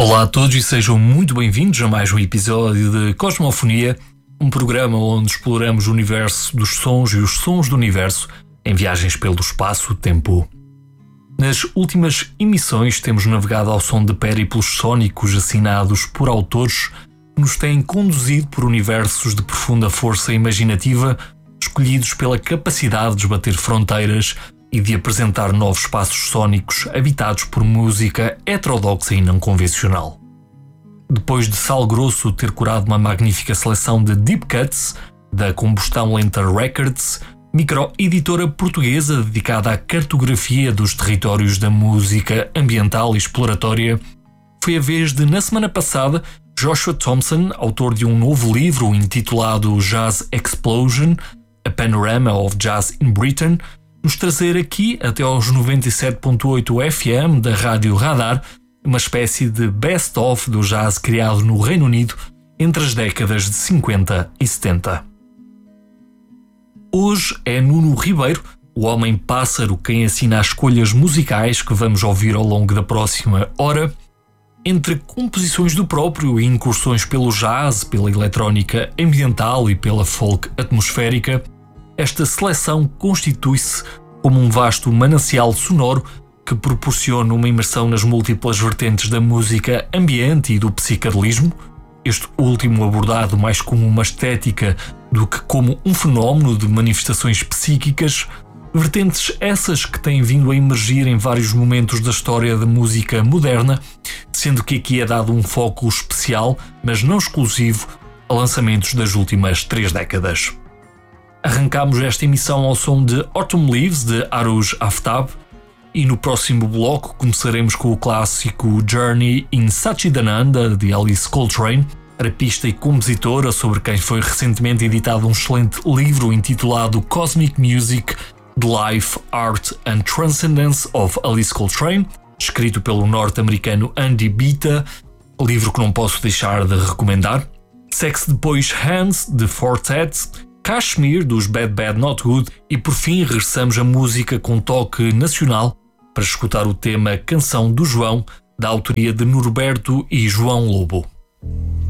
Olá a todos e sejam muito bem-vindos a mais um episódio de Cosmofonia, um programa onde exploramos o universo dos sons e os sons do universo em viagens pelo espaço-tempo. Nas últimas emissões temos navegado ao som de périplos sónicos assinados por autores que nos têm conduzido por universos de profunda força imaginativa, escolhidos pela capacidade de esbater fronteiras e de apresentar novos espaços sónicos habitados por música heterodoxa e não convencional. Depois de Sal Grosso ter curado uma magnífica seleção de Deep Cuts, da Combustão Lenta Records, microeditora portuguesa dedicada à cartografia dos territórios da música ambiental e exploratória, foi a vez de, na semana passada, Joshua Thompson, autor de um novo livro intitulado Jazz Explosion, A Panorama of Jazz in Britain, nos trazer aqui, até aos 97.8 FM da Rádio Radar, uma espécie de best-of do jazz criado no Reino Unido entre as décadas de 50 e 70. Hoje é Nuno Ribeiro, o homem-pássaro, quem assina as escolhas musicais que vamos ouvir ao longo da próxima hora. Entre composições do próprio e incursões pelo jazz, pela eletrónica ambiental e pela folk atmosférica, esta seleção constitui-se como um vasto manancial sonoro que proporciona uma imersão nas múltiplas vertentes da música ambiente e do psicadelismo, este último abordado mais como uma estética do que como um fenómeno de manifestações psíquicas, vertentes essas que têm vindo a emergir em vários momentos da história da música moderna, sendo que aqui é dado um foco especial, mas não exclusivo, a lançamentos das últimas 3 décadas. Arrancámos esta emissão ao som de Autumn Leaves, de Aruj Aftab, e no próximo bloco começaremos com o clássico Journey in Satchidananda, de Alice Coltrane, arpista e compositora, sobre quem foi recentemente editado um excelente livro intitulado Cosmic Music, The Life, Art and Transcendence of Alice Coltrane, escrito pelo norte-americano Andy Bita, livro que não posso deixar de recomendar. Segue-se depois Hands, de Fortet, Kashmir, dos Bad Bad Not Good, e por fim regressamos à música com toque nacional para escutar o tema Canção do João, da autoria de Norberto e João Lobo.